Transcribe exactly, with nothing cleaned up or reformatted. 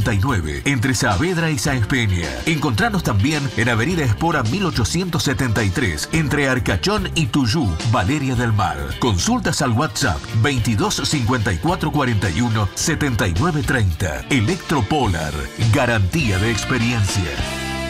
ochenta y nueve, entre Saavedra y Sáenz Peña. Encontranos también en Avenida Espora mil ochocientos setenta y tres, entre Arcachón y Tuyú, Valeria del Mar. Consultas al WhatsApp veintidós cincuenta y cuatro cuarenta y uno setenta y nueve treinta. Electropolar, garantía de experiencia.